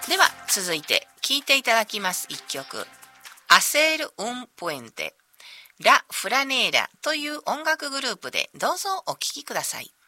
では続いて聴いていただきます一曲、Hacer un puente、ラ・フラネーラという音楽グループでどうぞお聴きください。